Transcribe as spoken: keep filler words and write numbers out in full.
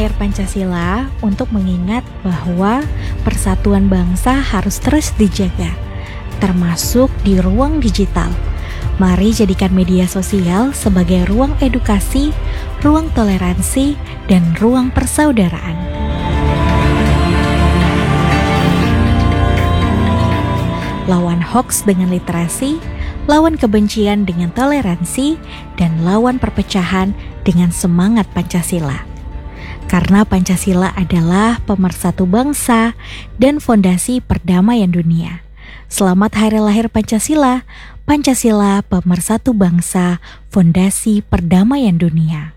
lahir Pancasila untuk mengingat bahwa persatuan bangsa harus terus dijaga, termasuk di ruang digital. Mari jadikan media sosial sebagai ruang edukasi, ruang toleransi, dan ruang persaudaraan. Lawan hoaks dengan literasi, lawan kebencian dengan toleransi, dan lawan perpecahan dengan semangat Pancasila. Karena Pancasila adalah pemersatu bangsa dan fondasi perdamaian dunia. Selamat Hari Lahir Pancasila. Pancasila pemersatu bangsa, fondasi perdamaian dunia.